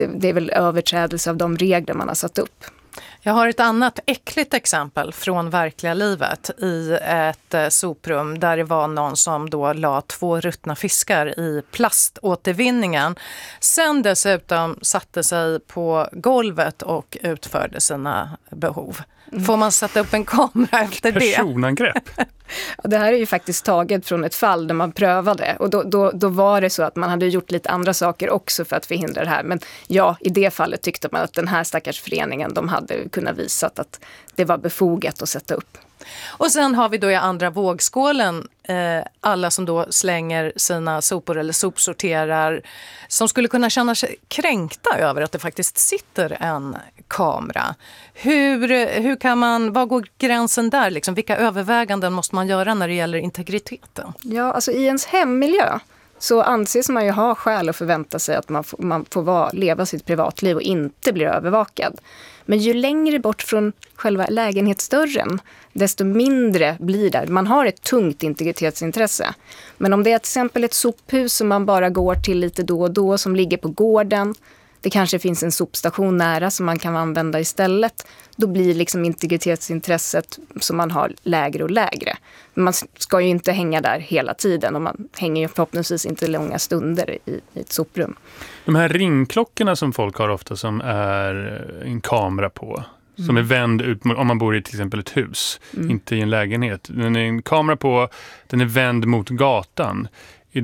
Det är väl överträdelse av de regler man har satt upp. Jag har ett annat äckligt exempel från verkliga livet i ett soprum där det var någon som då la 2 ruttna fiskar i plaståtervinningen. Sen dessutom satte sig på golvet och utförde sina behov. Får man sätta upp en kamera efter det? Personangrepp. Det här är ju faktiskt taget från ett fall där man prövade. Och då var det så att man hade gjort lite andra saker också för att förhindra det här. Men ja, i det fallet tyckte man att den här stackars föreningen, de hade kunnat visa att det var befogat att sätta upp. Och sen har vi då i andra vågskålen alla som då slänger sina sopor eller sopsorterar som skulle kunna känna sig kränkta över att det faktiskt sitter en kamera. Hur kan man, vad går gränsen där liksom? Vilka överväganden måste man göra när det gäller integriteten? Ja, alltså i ens hemmiljö så anses man ju ha skäl att förvänta sig att man får leva sitt privatliv och inte blir övervakad. Men ju längre bort från själva lägenhetsdörren, desto mindre blir det. Man har ett tungt integritetsintresse. Men om det är till exempel ett sophus som man bara går till lite då och då, som ligger på gården, det kanske finns en sopstation nära som man kan använda istället, då blir liksom integritetsintresset som man har lägre och lägre. Men man ska ju inte hänga där hela tiden och man hänger ju förhoppningsvis inte långa stunder i ett soprum. De här ringklockorna som folk har ofta som är en kamera på, som är vänd ut om man bor i till exempel ett hus, inte i en lägenhet. Den är en kamera på, den är vänd mot gatan. Är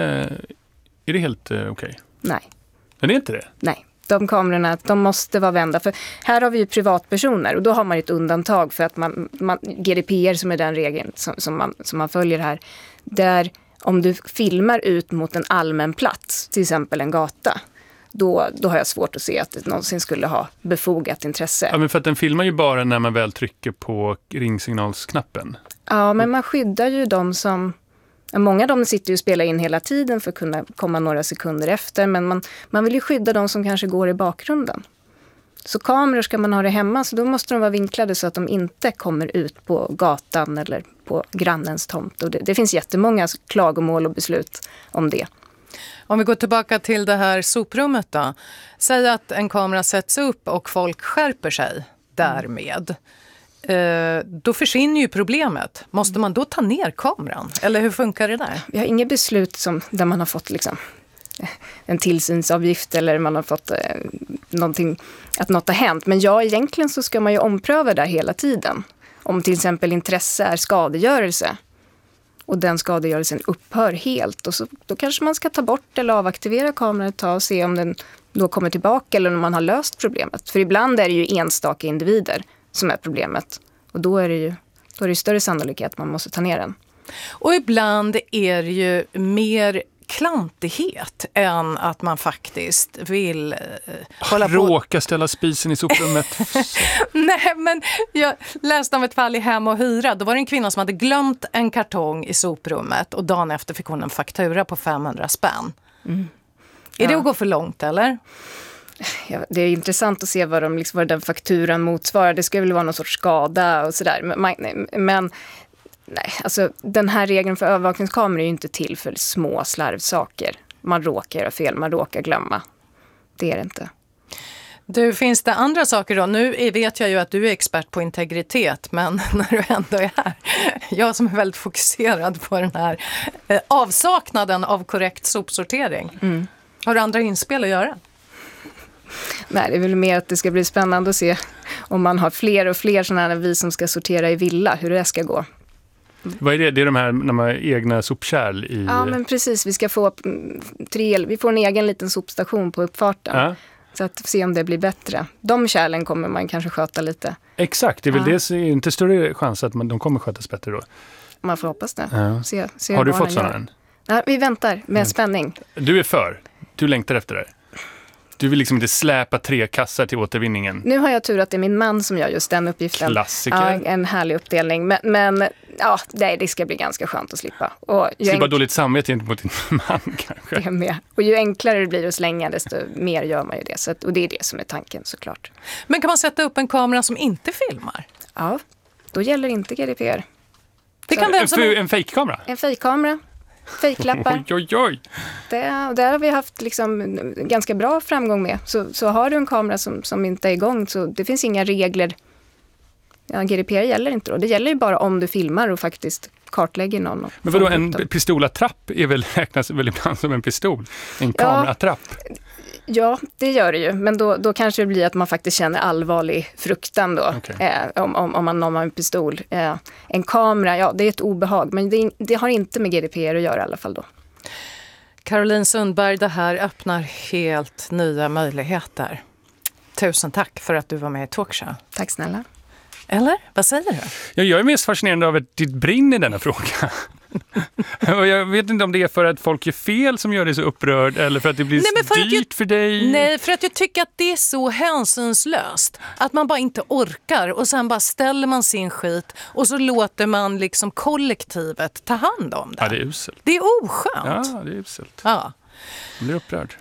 det helt okej? Nej. Men det är inte det? Nej. De kamerorna, de måste vara vända. För här har vi ju privatpersoner och då har man ett undantag för att GDPR som är den regeln som man följer här. Där om du filmar ut mot en allmän plats, till exempel en gata, då har jag svårt att se att det någonsin skulle ha befogat intresse. Ja, men för att den filmar ju bara när man väl trycker på ringsignalsknappen. Ja, men man skyddar ju de som... Många av dem sitter ju och spelar in hela tiden för att kunna komma några sekunder efter. Men man vill ju skydda de som kanske går i bakgrunden. Så kameror ska man ha det hemma, så då måste de vara vinklade så att de inte kommer ut på gatan eller på grannens tomt. Och det finns jättemånga klagomål och beslut om det. Om vi går tillbaka till det här soprummet då. Säg att en kamera sätts upp och folk skärper sig därmed. Då försvinner ju problemet. Måste man då ta ner kameran? Eller hur funkar det där? Vi har inget beslut där man har fått liksom en tillsynsavgift eller man har fått att något har hänt. Men ja, egentligen så ska man ju ompröva det hela tiden. Om till exempel intresse är skadegörelse och den skadegörelsen upphör helt. Och då kanske man ska ta bort eller avaktivera kameran ett tag och se om den då kommer tillbaka eller om man har löst problemet. För ibland är det ju enstaka individer som är problemet. Och då är det större sannolikhet att man måste ta ner den. Och ibland är det ju mer klantighet än att man faktiskt vill hålla på. Råka ställa spisen i soprummet. Nej, men jag läste om ett fall i Hem och Hyra. Då var det en kvinna som hade glömt en kartong i soprummet och dagen efter fick hon en faktura på 500 spänn. Är det att gå för långt, eller? Ja, det är intressant att se vad den fakturan motsvarar. Det ska väl vara någon sorts skada och sådär. Men nej, alltså, den här regeln för övervakningskameror är ju inte till för små slarvsaker. Man råkar göra fel, man råkar glömma. Det är det inte. Du, finns det andra saker då? Nu vet jag ju att du är expert på integritet, men när du ändå är här, jag som är väldigt fokuserad på den här avsaknaden av korrekt sopsortering. Har du andra inspel att göra? Nej, det är väl mer att det ska bli spännande att se om man har fler och fler sådana här vi som ska sortera i villa, hur det ska gå. Vad är det? Det är de här när man har egna sopkärl i... Ja, men precis. Vi ska få vi får en egen liten sopstation på uppfarten. Ja. Så att se om det blir bättre. De kärlen kommer man kanske sköta lite. Exakt, det är väl det som är inte större chans att de kommer skötas bättre då. Man får hoppas det. Ja. Se har du fått sådana än? Ja, vi väntar med spänning. Du är du längtar efter det. Du vill liksom inte släpa 3 kassar till återvinningen. Nu har jag tur att det är min man som gör just den uppgiften. Klassiker. Ja, en härlig uppdelning. Men ja, det ska bli ganska skönt att slippa. Slippa dåligt samvete gentemot din man kanske. Det är med. Och ju enklare det blir att slänga, desto mer gör man ju det. Och det är det som är tanken såklart. Men kan man sätta upp en kamera som inte filmar? Ja, då gäller inte GDPR. En fejkkamera? En fejkkamera. fejklappar. Oj. Där har vi haft liksom ganska bra framgång med. Så har du en kamera som inte är igång, så det finns inga regler. Ja, GDPR gäller inte då. Det gäller ju bara om du filmar och faktiskt kartlägger någon. Men vadå, en pistolattrapp räknas väl ibland som en pistol? En kameratrapp? Ja, det gör det ju. Men då kanske det blir att man faktiskt känner allvarlig fruktan då. Okay. Om man har en pistol. En kamera, ja, det är ett obehag. Men det har inte med GDPR att göra i alla fall då. Caroline Sundberg, det här öppnar helt nya möjligheter. Tusen tack för att du var med i Talkshow. Tack snälla. Eller? Vad säger du? Ja, jag är mest fascinerad av att ditt brinn i denna fråga. Jag vet inte om det är för att folk gör fel som gör det så upprörd eller för att det blir dyrt för dig. Nej, för att jag tycker att det är så hänsynslöst. Att man bara inte orkar och sen bara ställer man sin skit och så låter man liksom kollektivet ta hand om det. Ja, det är uselt. Det är oskönt. Ja, det är uselt. Ja. Jag blir upprörd.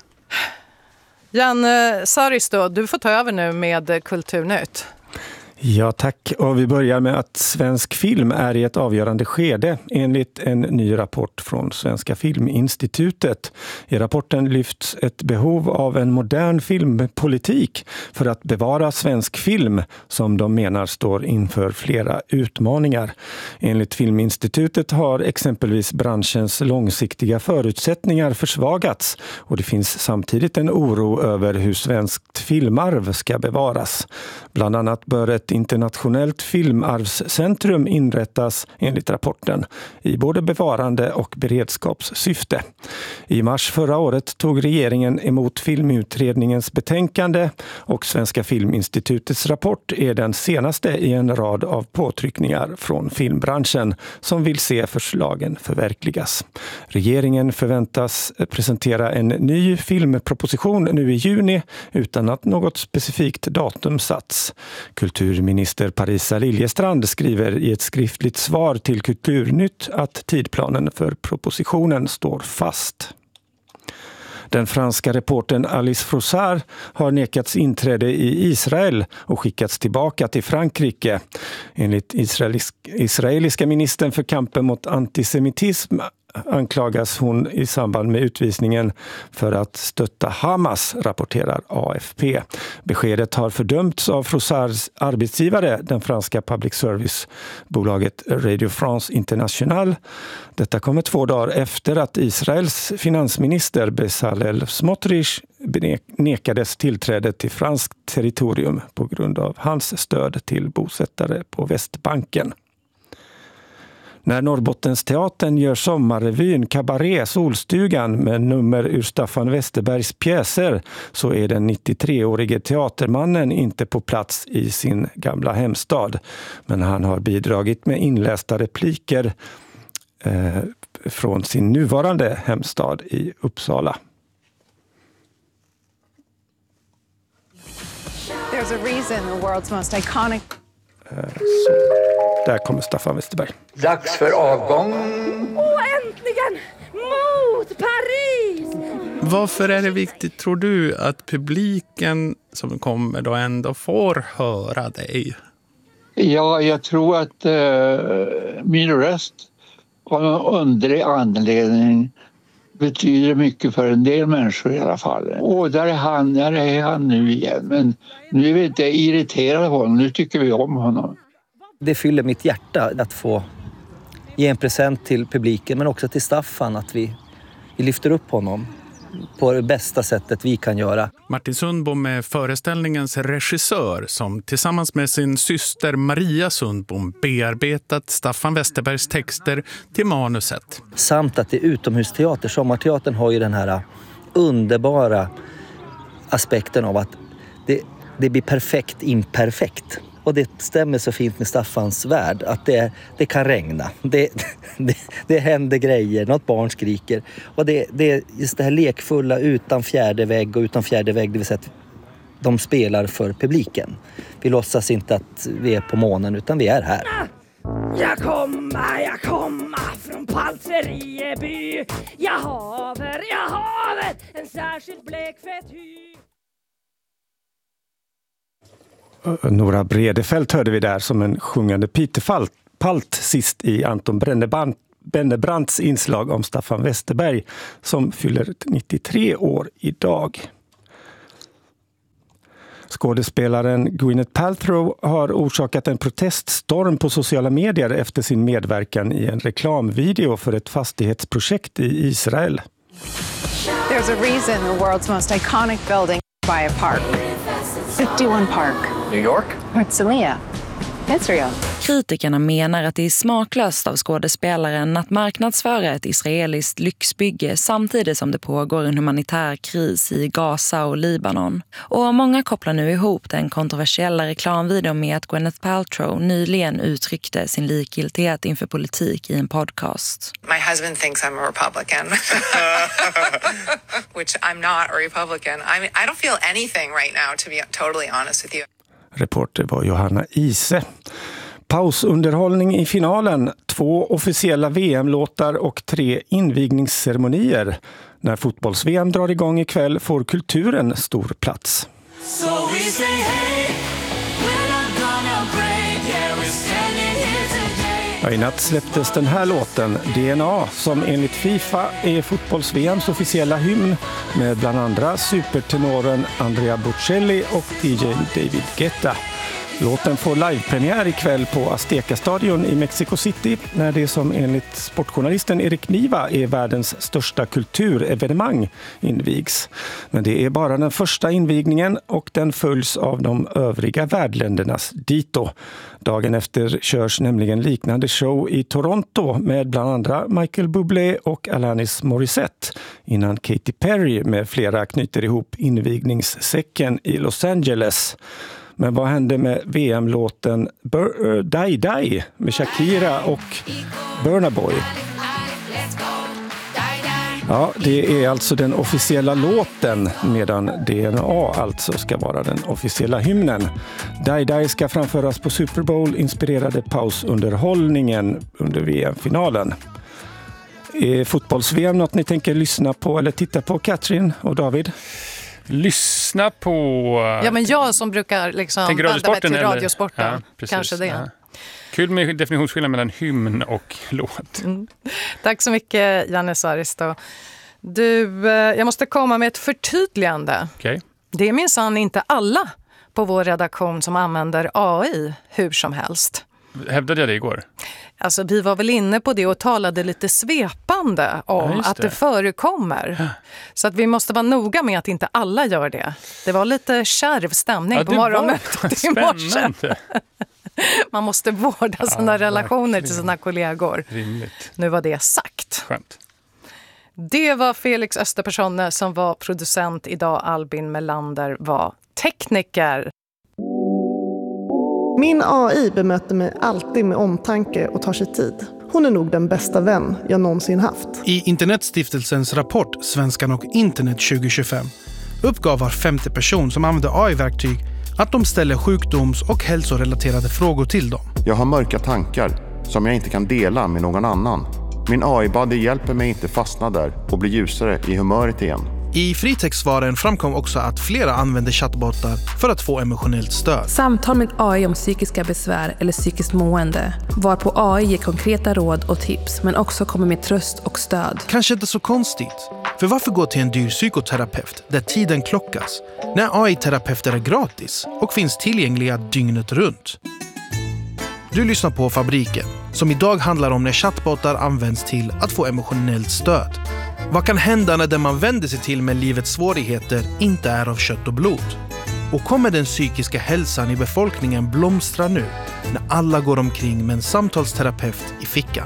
Janne Saris då, du får ta över nu med Kulturnytt. Ja, tack. Och vi börjar med att svensk film är i ett avgörande skede enligt en ny rapport från Svenska Filminstitutet. I rapporten lyfts ett behov av en modern filmpolitik för att bevara svensk film som de menar står inför flera utmaningar. Enligt Filminstitutet har exempelvis branschens långsiktiga förutsättningar försvagats och det finns samtidigt en oro över hur svenskt filmarv ska bevaras. Bland annat bör ett internationellt filmarvscentrum inrättas enligt rapporten i både bevarande och beredskapssyfte. I mars förra året tog regeringen emot filmutredningens betänkande och Svenska Filminstitutets rapport är den senaste i en rad av påtryckningar från filmbranschen som vill se förslagen förverkligas. Regeringen förväntas presentera en ny filmproposition nu i juni utan att något specifikt datum satts. Kulturminister Parisa Liljestrand skriver i ett skriftligt svar till Kulturnytt att tidplanen för propositionen står fast. Den franska reportern Alice Frossard har nekats inträde i Israel och skickats tillbaka till Frankrike. Enligt israeliska ministern för kampen mot antisemitism anklagas hon i samband med utvisningen för att stötta Hamas, rapporterar AFP. Beskedet har fördömts av Frossards arbetsgivare, den franska public service-bolaget Radio France International. Detta kommer 2 dagar efter att Israels finansminister Bezalel Smotrich nekades tillträde till franskt territorium på grund av hans stöd till bosättare på Västbanken. När Norrbottensteatern gör sommarrevyn Cabaret Solstugan med nummer ur Staffan Westerbergs pjäser så är den 93-årige teatermannen inte på plats i sin gamla hemstad. Men han har bidragit med inlästa repliker från sin nuvarande hemstad i Uppsala. There's a reason the world's most iconic. Så, där kommer Staffan Westerberg. Dags för avgång. Äntligen! Mot Paris! Varför är det viktigt, tror du, att publiken som kommer då ändå får höra dig? Ja, jag tror att min röst av någon underlig anledning betyder mycket för en del människor i alla fall. Där är han nu igen. Men nu är vi inte irriterade på honom, nu tycker vi om honom. Det fyller mitt hjärta att få ge en present till publiken men också till Staffan, att vi lyfter upp honom på det bästa sättet vi kan göra. Martin Sundbom är föreställningens regissör som tillsammans med sin syster Maria Sundbom bearbetat Staffan Westerbergs texter till manuset. Samt att det är utomhusteater. Sommarteatern har ju den här underbara aspekten av att det blir perfekt imperfekt. Och det stämmer så fint med Staffans värld att det kan regna. Det händer grejer, något barn skriker. Och det är just det här lekfulla utan fjärde vägg och utan fjärde vägg, det vill säga att de spelar för publiken. Vi låtsas inte att vi är på månen utan vi är här. Jag kommer från Palterieby. Jag haver en särskild blekfett hy. Nora Bredefält hörde vi där som en sjungande Peter Palt sist i Anton Bennebrandts inslag om Staffan Westerberg som fyller 93 år idag. Skådespelaren Gwyneth Paltrow har orsakat en proteststorm på sociala medier efter sin medverkan i en reklamvideo för ett fastighetsprojekt i Israel. There's a reason the world's most iconic building by a park. 51 Park. New York? Herzliya. Israel. Kritikerna menar att det är smaklöst av skådespelaren att marknadsföra ett israeliskt lyxbygge samtidigt som det pågår en humanitär kris i Gaza och Libanon. Och många kopplar nu ihop den kontroversiella reklamvideon med att Gwyneth Paltrow nyligen uttryckte sin likgiltighet inför politik i en podcast. My husband thinks I'm a Republican, which I'm not a Republican. I don't feel anything right now, to be totally honest with you. Reporter var Johanna Ise. Pausunderhållning i finalen, 2 officiella VM-låtar och 3 invigningsceremonier. När fotbolls-VM drar igång ikväll får kulturen stor plats. I natt släpptes den här låten, DNA, som enligt FIFA är fotbolls-VMs officiella hymn med bland andra supertenoren Andrea Bocelli och DJ David Guetta. Låten får livepremiär ikväll på Azteca-stadion i Mexico City när det som enligt sportjournalisten Erik Niva är världens största kulturevenemang invigs. Men det är bara den första invigningen och den följs av de övriga värdländernas dito. Dagen efter körs nämligen liknande show i Toronto med bland andra Michael Bublé och Alanis Morissette innan Katy Perry med flera knyter ihop invigningssäcken i Los Angeles. Men vad hände med VM-låten Die Die med Shakira och Burna Boy? Ja, det är alltså den officiella låten medan DNA alltså ska vara den officiella hymnen. Die Die ska framföras på Super Bowl inspirerade pausunderhållningen under VM-finalen. Är fotbolls-VM något ni tänker lyssna på eller titta på, Katrin och David? Lyssna på... Ja, men jag som brukar liksom vända mig till radiosporten. Ja, kanske det. Ja. Kul med definitionsskillnad mellan hymn och låt. Tack så mycket, Janne Aristo. Du, jag måste komma med ett förtydligande. Okay. Det är minsann inte alla på vår redaktion som använder AI hur som helst. Hävdade jag det igår? Alltså, vi var väl inne på det och talade lite svepande om att det förekommer. Så att vi måste vara noga med att inte alla gör det. Det var lite kärv stämning på morgonmötet i morse. Man måste vårda sina relationer till sina kollegor. Rimligt. Nu var det sagt. Skönt. Det var Felix Österpersson som var producent idag. Albin Melander var tekniker. Min AI bemöter mig alltid med omtanke och tar sig tid. Hon är nog den bästa vän jag någonsin haft. I Internetstiftelsens rapport Svenskan och internet 2025 uppgav var 50 person som använder AI-verktyg att de ställer sjukdoms- och hälsorelaterade frågor till dem. Jag har mörka tankar som jag inte kan dela med någon annan. Min AI-buddy hjälper mig inte fastna där och bli ljusare i humöret igen. I fritextsvaren framkom också att flera använder chattbottar för att få emotionellt stöd. Samtal med AI om psykiska besvär eller psykiskt mående, varpå AI ger konkreta råd och tips men också kommer med tröst och stöd. Kanske inte så konstigt. För varför gå till en dyr psykoterapeut där tiden klockas när AI-terapeuter är gratis och finns tillgängliga dygnet runt? Du lyssnar på Fabriken, som idag handlar om när chattbottar används till att få emotionellt stöd. Vad kan hända när den man vänder sig till med livets svårigheter inte är av kött och blod? Och kommer den psykiska hälsan i befolkningen blomstra nu när alla går omkring med en samtalsterapeut i fickan?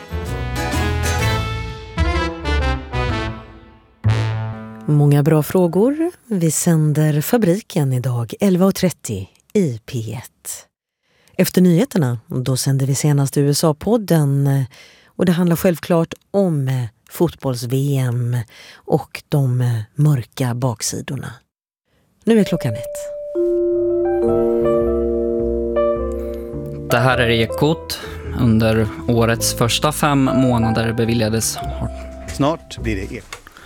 Många bra frågor. Vi sänder Fabriken idag 11.30 i P1. Efter nyheterna, då sänder vi senast USA-podden och det handlar självklart om fotbolls-VM och de mörka baksidorna. Nu är klockan 1. Det här är Ekot. Under årets första 5 månader beviljades... Snart blir det Ekot.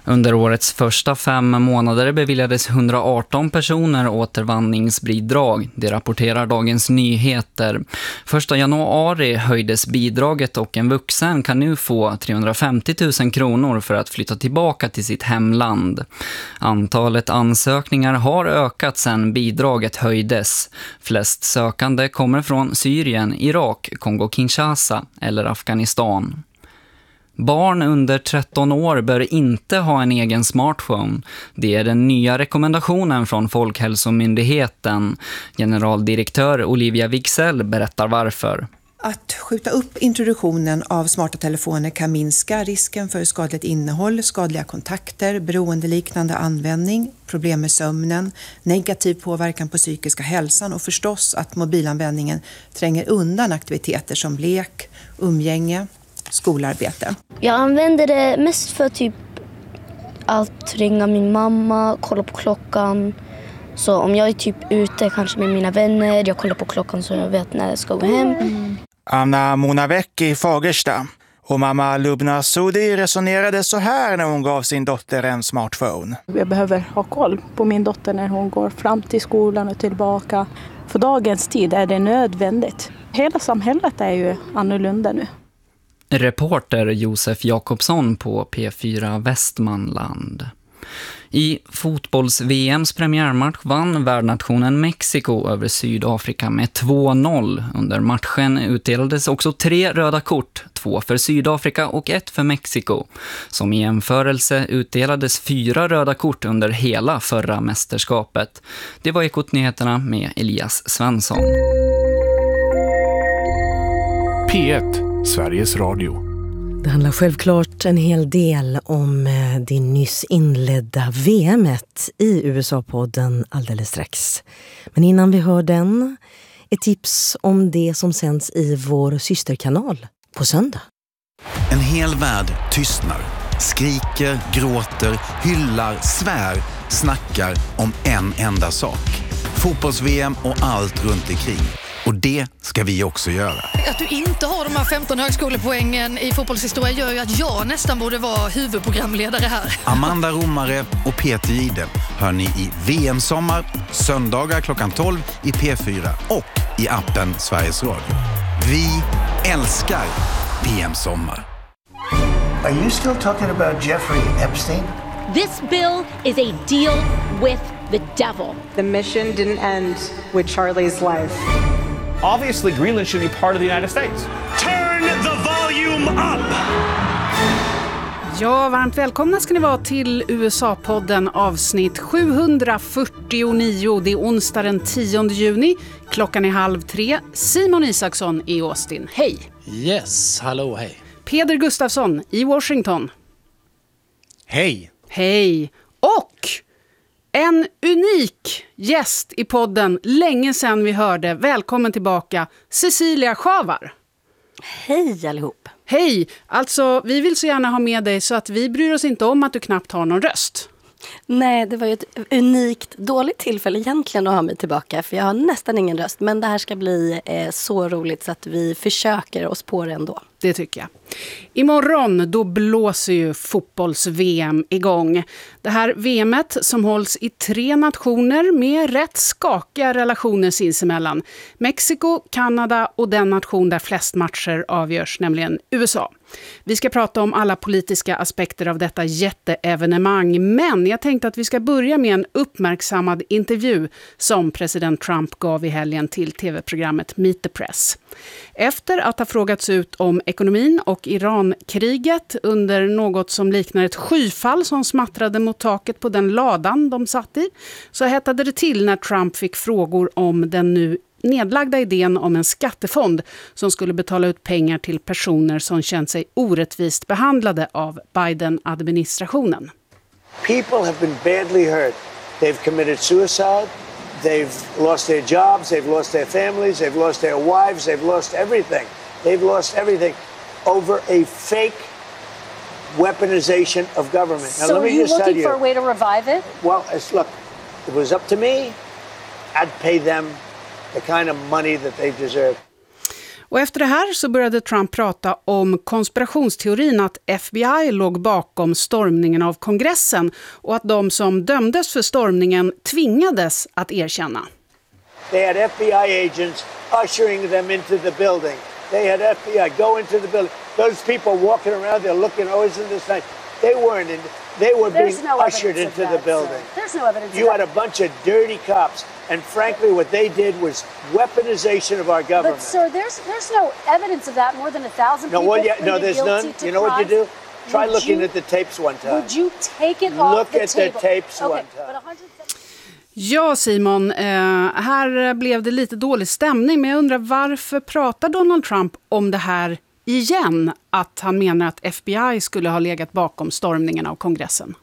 Under årets första 5 månader beviljades 118 personer återvandringsbidrag. Det rapporterar Dagens Nyheter. 1 januari höjdes bidraget och en vuxen kan nu få 350 000 kronor för att flytta tillbaka till sitt hemland. Antalet ansökningar har ökat sedan bidraget höjdes. Flest sökande kommer från Syrien, Irak, Kongo-Kinshasa eller Afghanistan. Barn under 13 år bör inte ha en egen smartphone. Det är den nya rekommendationen från Folkhälsomyndigheten. Generaldirektör Olivia Wicksell berättar varför. Att skjuta upp introduktionen av smarta telefoner kan minska risken för skadligt innehåll, skadliga kontakter, beroendeliknande användning, problem med sömnen, negativ påverkan på psykiska hälsan och förstås att mobilanvändningen tränger undan aktiviteter som lek, umgänge, skolarbete. Jag använder det mest för typ att ringa min mamma, kolla på klockan. Så om jag är typ ute kanske med mina vänner, jag kollar på klockan så jag vet när jag ska gå hem. Anna Monavecki i Fagersta och mamma Lubna Sudi resonerade så här när hon gav sin dotter en smartphone. Jag behöver ha koll på min dotter när hon går fram till skolan och tillbaka. För dagens tid är det nödvändigt. Hela samhället är ju annorlunda nu. Reporter Josef Jakobsson på P4 Västmanland. I fotbolls-VMs premiärmatch vann värdnationen Mexiko över Sydafrika med 2-0. Under matchen utdelades också 3 röda kort, 2 för Sydafrika och 1 för Mexiko. Som i jämförelse utdelades 4 röda kort under hela förra mästerskapet. Det var Ekot-nyheterna med Elias Svensson. P1, Sveriges Radio. Det handlar självklart en hel del om det nyss inledda VM:et i USA-podden alldeles strax. Men innan vi hör den, ett tips om det som sänds i vår systerkanal på söndag. En hel värld tystnar, skriker, gråter, hyllar, svär, snackar om en enda sak. Fotbolls-VM och allt runt omkring. Och det ska vi också göra. Att du inte har de här 15 högskolepoängen i fotbollshistoria gör ju att jag nästan borde vara huvudprogramledare här. Amanda Romare och Peter Jihde hör ni i VM-sommar, söndagar klockan 12 i P4 och i appen Sveriges Radio. Vi älskar VM-sommar. Are you still talking about Jeffrey Epstein? This bill is a deal with the devil. The mission didn't end with Charlie's life. Obviously, Greenland should be part of the United States. Turn the volume up! Ja, varmt välkomna ska ni vara till USA-podden avsnitt 749. Det är onsdag den 10 juni. Klockan är 2:30. Simon Isaksson i Austin. Hej! Yes, hallå, hej. Peder Gustafsson i Washington. Hej! Hej! Och en unik gäst i podden, länge sedan vi hörde. Välkommen tillbaka, Cecilia Schavar. Hej allihop. Hej, alltså vi vill så gärna ha med dig så att vi bryr oss inte om att du knappt har någon röst. Nej, det var ju ett unikt dåligt tillfälle egentligen att ha mig tillbaka. För jag har nästan ingen röst, men det här ska bli så roligt så att vi försöker oss på det ändå. Det tycker jag. Imorgon då blåser ju fotbolls-VM igång. Det här VMet som hålls i 3 nationer med rätt skakiga relationer sinsemellan. Mexiko, Kanada och den nation där flest matcher avgörs, nämligen USA. Vi ska prata om alla politiska aspekter av detta jätteevenemang, men jag tänkte att vi ska börja med en uppmärksammad intervju som president Trump gav i helgen till tv-programmet Meet the Press. Efter att ha frågats ut om ekonomin och Iran-kriget under något som liknar ett skyfall som smattrade mot taket på den ladan de satt i, så hettade det till när Trump fick frågor om den nu nedlagda idén om en skattefond som skulle betala ut pengar till personer som känt sig orättvist behandlade av Biden-administrationen. People have been badly hurt. They've committed suicide. They've lost their jobs. They've lost their families. They've lost their wives. They've lost everything. They've lost everything over a fake weaponization of government. So now, let me just tell you, for a way to revive it? Well, look, if it was up to me, I'd pay them the kind of money that they deserve. Och efter det här så började Trump prata om konspirationsteorin att FBI låg bakom stormningen av kongressen och att de som dömdes för stormningen tvingades att erkänna. They had FBI agents ushering them into the building. They had FBI go into the building. Those people walking around there looking, oh, isn't this nice? They weren't in. They were being ushered into the building. There's no evidence. You had a bunch of dirty cops, and frankly, what they did was weaponization of our government. But sir, there's no evidence of that. More than 1,000 people. No, there's none. You know what you do? Try looking at the tapes one time. Would you take it off the table? Look at the tapes one time. Ja, Simon, här blev det lite dålig stämning, men jag undrar varför pratar Donald Trump om det här igen, att han menar att FBI skulle ha legat bakom stormningen av kongressen?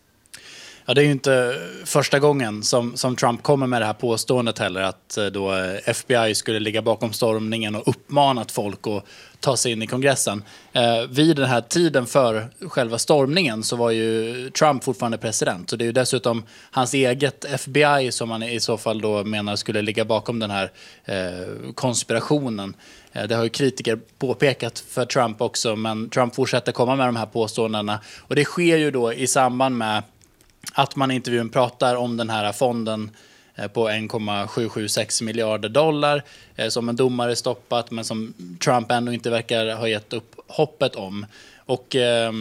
Ja, det är ju inte första gången som Trump kommer med det här påståendet heller, att då FBI skulle ligga bakom stormningen och uppmanat folk att ta sig in i kongressen. Vid den här tiden för själva stormningen så var ju Trump fortfarande president. Så det är ju dessutom hans eget FBI som man i så fall då menar skulle ligga bakom den här konspirationen. Det har ju kritiker påpekat för Trump också, men Trump fortsätter komma med de här påståendena. Och det sker ju då i samband med att man i intervjun pratar om den här fonden på 1,776 miljarder dollar som en domare stoppat, men som Trump ändå inte verkar ha gett upp hoppet om. Och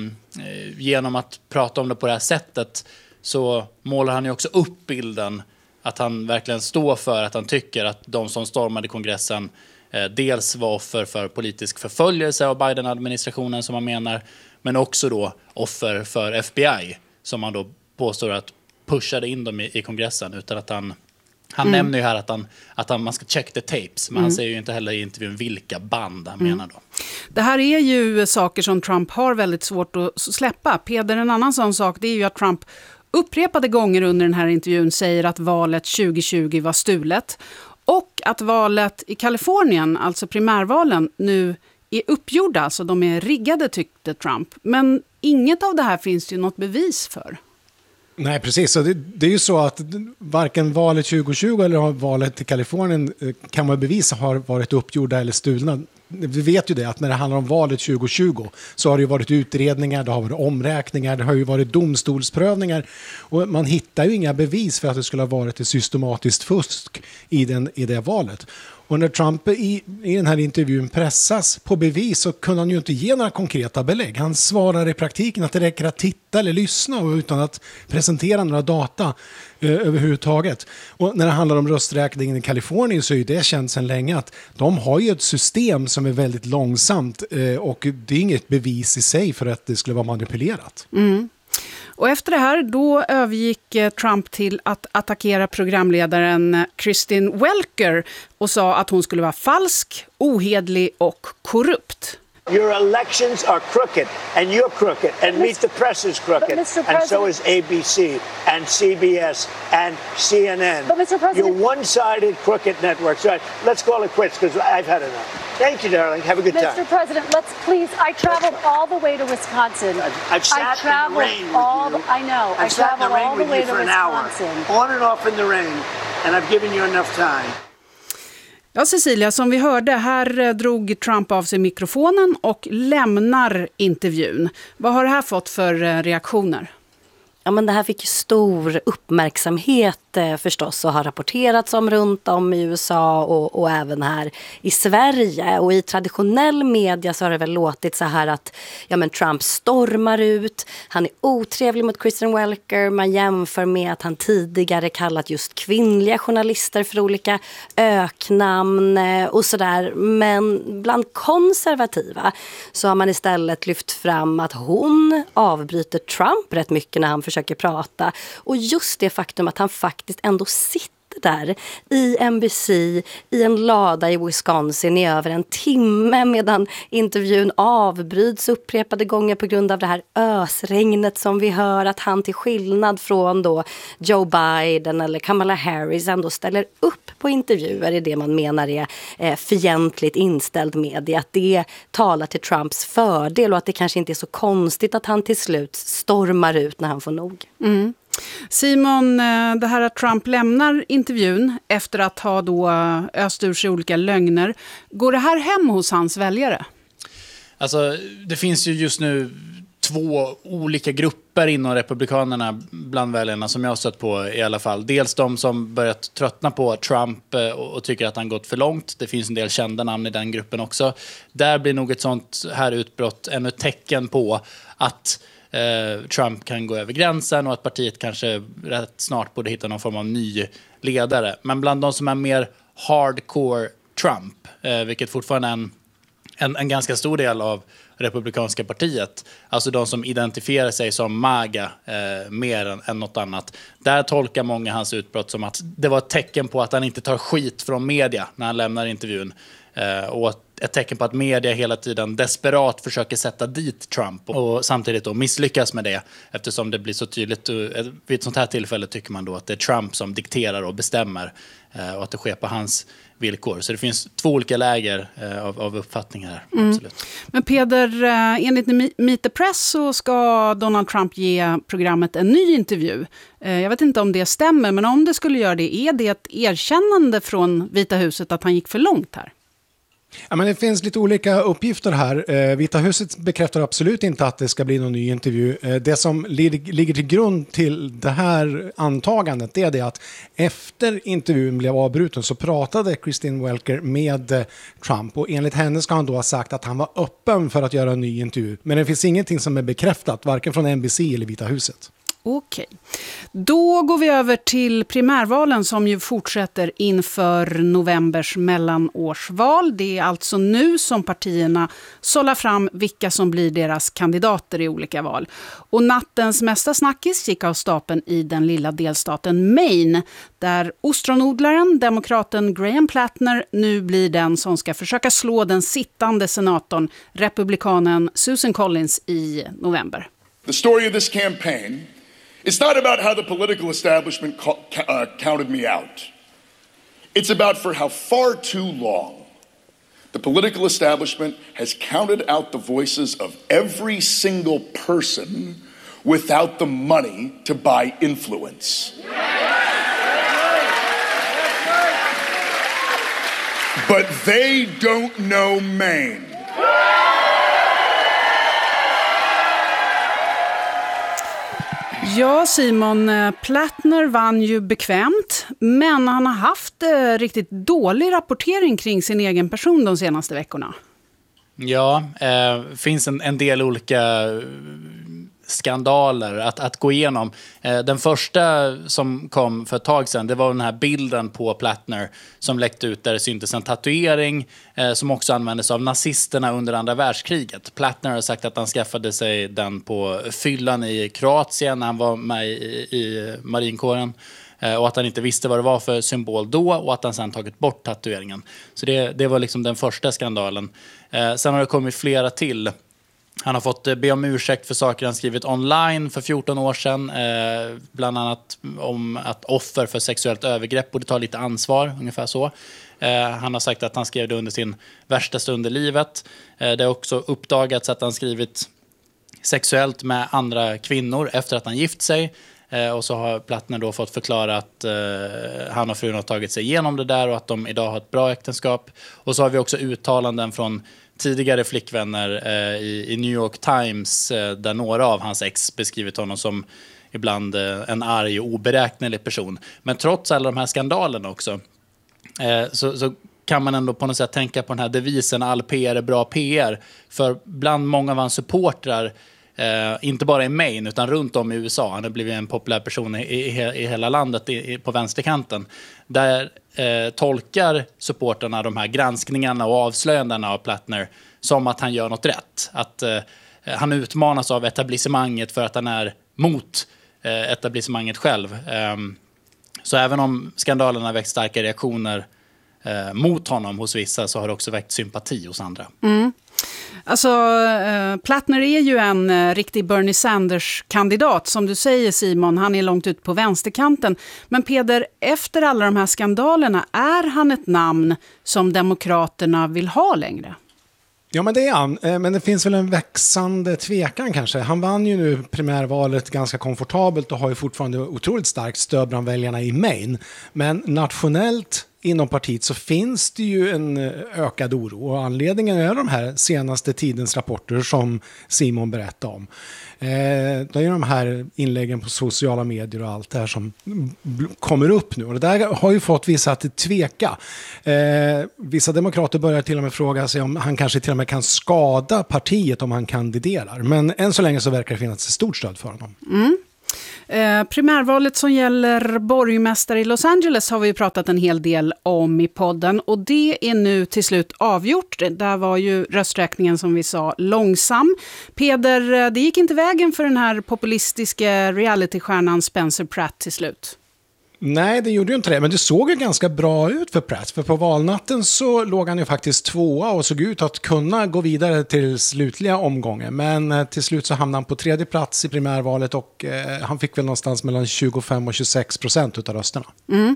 genom att prata om det på det här sättet så målar han ju också upp bilden att han verkligen står för att han tycker att de som stormade kongressen dels var offer för politisk förföljelse av Biden-administrationen som man menar, men också då offer för FBI som man då påstår att pushade in dem i kongressen, utan att han nämner ju här att man ska check the tapes, men han säger ju inte heller i intervjun vilka band han menar då. Det här är ju saker som Trump har väldigt svårt att släppa. Peder, en annan sån sak, det är ju att Trump upprepade gånger under den här intervjun säger att valet 2020 var stulet och att valet i Kalifornien, alltså primärvalen, nu är uppgjorda, alltså de är riggade, tyckte Trump. Men inget av det här finns det ju något bevis för. Nej, precis. Så det är ju så att varken valet 2020 eller valet i Kalifornien kan man bevisa har varit uppgjorda eller stulna. Vi vet ju det, att när det handlar om valet 2020 så har det ju varit utredningar, det har varit omräkningar, det har ju varit domstolsprövningar och man hittar ju inga bevis för att det skulle ha varit ett systematiskt fusk i det valet. Och när Trump i den här intervjun pressas på bevis så kunde han ju inte ge några konkreta belägg. Han svarar i praktiken att det räcker att titta eller lyssna utan att presentera några data överhuvudtaget. Och när det handlar om rösträkningen i Kalifornien så är det känt sedan länge att de har ju ett system som är väldigt långsamt och det är inget bevis i sig för att det skulle vara manipulerat. Mm. Och efter det här då övergick Trump till att attackera programledaren Kristen Welker och sa att hon skulle vara falsk, ohederlig och korrupt. Your elections are crooked, and you're crooked, and Meet the Press is crooked, and so is ABC, and CBS, and CNN. But Mr. President, you're one-sided crooked networks. Right, let's call it quits because I've had enough. Thank you, darling. Have a good time. Mr. President, let's please. I traveled all the way to Wisconsin. I've sat in the rain with you. I know. I traveled all the way to Wisconsin. On and off in the rain, and I've given you enough time. Ja, Cecilia, som vi hörde, här drog Trump av sig mikrofonen och lämnar intervjun. Vad har det här fått för reaktioner? Ja, men det här fick ju stor uppmärksamhet förstås och har rapporterats om runt om i USA och även här i Sverige. Och i traditionell media så har det väl låtit så här att Trump stormar ut, han är otrevlig mot Kristen Welker, man jämför med att han tidigare kallat just kvinnliga journalister för olika öknamn och sådär. Men bland konservativa så har man istället lyft fram att hon avbryter Trump rätt mycket när han försöker prata. Och just det faktum att han faktiskt ändå sitter där i NBC i en lada i Wisconsin i över en timme medan intervjun avbryts upprepade gånger på grund av det här ösregnet som vi hör, att han till skillnad från då Joe Biden eller Kamala Harris ändå ställer upp på intervjuer i det man menar är fientligt inställd media, att det talar till Trumps fördel och att det kanske inte är så konstigt att han till slut stormar ut när han får nog. Mm. Simon, det här att Trump lämnar intervjun efter att ha då öst ur sig olika lögner. Går det här hem hos hans väljare? Alltså, det finns ju just nu 2 olika grupper inom republikanerna bland väljarna som jag har stött på i alla fall. Dels de som börjat tröttna på Trump och tycker att han gått för långt. Det finns en del kända namn i den gruppen också. Där blir nog ett sånt här utbrott ännu ett tecken på att Trump kan gå över gränsen och att partiet kanske rätt snart borde hitta någon form av ny ledare. Men bland de som är mer hardcore Trump, vilket fortfarande är en ganska stor del av republikanska partiet, alltså de som identifierar sig som MAGA mer än något annat. Där tolkar många hans utbrott som att det var ett tecken på att han inte tar skit från media när han lämnar intervjun. Och ett tecken på att media hela tiden desperat försöker sätta dit Trump och samtidigt då misslyckas med det, eftersom det blir så tydligt. Vid ett sånt här tillfälle tycker man då att det är Trump som dikterar och bestämmer och att det sker på hans villkor. Så det finns 2 olika läger av uppfattningar här. Absolut. Men Peder, enligt Meet the Press så ska Donald Trump ge programmet en ny intervju. Jag vet inte om det stämmer, men om det skulle göra det, är det ett erkännande från Vita huset att han gick för långt här? Ja, men det finns lite olika uppgifter här. Vita huset bekräftar absolut inte att det ska bli någon ny intervju. Det som ligger till grund till det här antagandet är det att efter intervjun blev avbruten så pratade Christine Welker med Trump, och enligt henne ska han då ha sagt att han var öppen för att göra en ny intervju. Men det finns ingenting som är bekräftat, varken från NBC eller Vita huset. Okej. Då går vi över till primärvalen som ju fortsätter inför novembers mellanårsval. Det är alltså nu som partierna sållar fram vilka som blir deras kandidater i olika val. Och nattens mesta snackis gick av stapeln i den lilla delstaten Maine, där ostronodlaren, demokraten Graham Plattner, nu blir den som ska försöka slå den sittande senatorn, republikanen Susan Collins, i november. The story of this campaign, it's not about how the political establishment counted me out. It's about for how far too long the political establishment has counted out the voices of every single person without the money to buy influence. But they don't know Maine. Ja, Simon, Plattner vann ju bekvämt, men han har haft riktigt dålig rapportering kring sin egen person de senaste veckorna. Ja, finns en del olika skandaler att gå igenom. Den första som kom för ett tag sedan, det var den här bilden på Plattner som läckte ut där det syntes en tatuering som också användes av nazisterna under andra världskriget. Plattner har sagt att han skaffade sig den på fyllan i Kroatien när han var med i marinkåren. Och att han inte visste vad det var för symbol då, och att han sedan tagit bort tatueringen. Så det var liksom den första skandalen. Sen har det kommit flera till. Han har fått be om ursäkt för saker han skrivit online för 14 år sedan. Bland annat om att offer för sexuellt övergrepp borde ta lite ansvar, ungefär så. Han har sagt att han skrev det under sin värsta stund i livet. Det har också uppdagats att han skrivit sexuellt med andra kvinnor efter att han gift sig. Och så har Plattner då fått förklara att han och frun har tagit sig igenom det där och att de idag har ett bra äktenskap. Och så har vi också uttalanden från tidigare flickvänner i New York Times där några av hans ex beskrivit honom som ibland en arg och oberäknelig person. Men trots alla de här skandalerna också så kan man ändå på något sätt tänka på den här devisen all PR är bra PR. För bland många av hans supportrar, inte bara i Maine utan runt om i USA, han har blivit en populär person i hela landet på vänsterkanten, där tolkar supporterna de här granskningarna och avslöjandena av Plattner som att han gör något rätt. Att han utmanas av etablissemanget för att han är mot etablissemanget själv. Så även om skandalerna väckt starka reaktioner mot honom hos vissa, så har det också väckt sympati hos andra. Mm. Alltså, Plattner är ju en riktig Bernie Sanders-kandidat. Som du säger, Simon, han är långt ut på vänsterkanten. Men Peder, efter alla de här skandalerna, är han ett namn som demokraterna vill ha längre? Ja, men det är han. Men det finns väl en växande tvekan kanske. Han vann ju nu primärvalet ganska komfortabelt och har ju fortfarande otroligt starkt stöd bland väljarna i Maine. Men nationellt inom partiet så finns det ju en ökad oro, och anledningen är de här senaste tidens rapporter som Simon berättade om. Det är ju de här inläggen på sociala medier och allt det här som kommer upp nu, och det där har ju fått vissa att tveka. Vissa demokrater börjar till och med fråga sig om han kanske till och med kan skada partiet om han kandiderar, men än så länge så verkar det finnas ett stort stöd för honom. Primärvalet som gäller borgmästare i Los Angeles har vi pratat en hel del om i podden, och det är nu till slut avgjort. Där var ju rösträkningen, som vi sa, långsam. Peder, det gick inte vägen för den här populistiska realitystjärnan Spencer Pratt till slut. Nej, det gjorde ju inte det, men det såg ju ganska bra ut för Pratt. För på valnatten så låg han ju faktiskt 2:a och såg ut att kunna gå vidare till slutliga omgången. Men till slut så hamnade han på 3:e plats i primärvalet, och han fick väl någonstans mellan 25 och 26% av rösterna.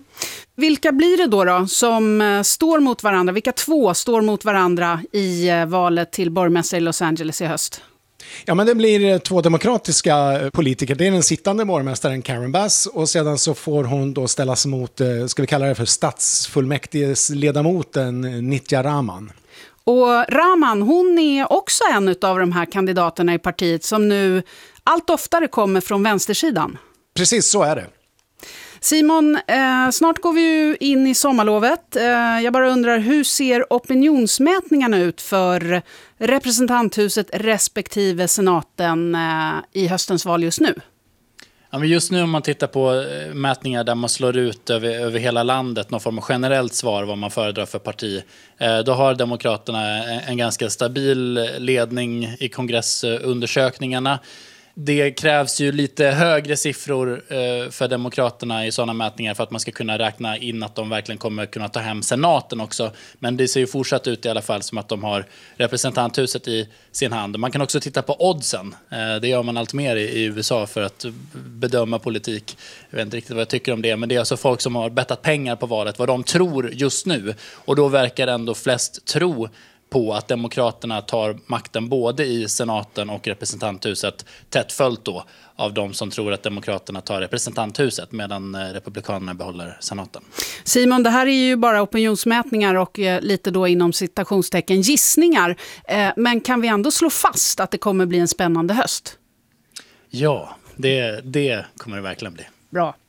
Vilka blir det då som står mot varandra? Vilka två står mot varandra i valet till borgmästare i Los Angeles i höst? Ja, men det blir 2 demokratiska politiker. Det är den sittande borgmästaren Karen Bass, och sedan så får hon då ställas mot, ska vi kalla det för stadsfullmäktigesledamoten Nitya Raman. Och Raman, hon är också en av de här kandidaterna i partiet som nu allt oftare kommer från vänstersidan. Precis, så är det. Simon, snart går vi ju in i sommarlovet. Jag bara undrar, hur ser opinionsmätningarna ut för representanthuset respektive senaten i höstens val just nu? Ja, men just nu om man tittar på mätningar där man slår ut över hela landet någon form av generellt svar vad man föredrar för parti, då har Demokraterna en ganska stabil ledning i kongressundersökningarna. Det krävs ju lite högre siffror för Demokraterna i sådana mätningar för att man ska kunna räkna in att de verkligen kommer kunna ta hem senaten också. Men det ser ju fortsatt ut i alla fall som att de har representanthuset i sin hand. Man kan också titta på oddsen. Det gör man allt mer i USA för att bedöma politik. Jag vet inte riktigt vad jag tycker om det, men det är alltså folk som har bettat pengar på valet, vad de tror just nu. Och då verkar ändå flest tro på att Demokraterna tar makten både i senaten och representanthuset, tätt följt då av de som tror att Demokraterna tar representanthuset medan Republikanerna behåller senaten. Simon, det här är ju bara opinionsmätningar och lite då inom citationstecken gissningar. Men kan vi ändå slå fast att det kommer bli en spännande höst? Ja, det kommer det verkligen bli. Bra.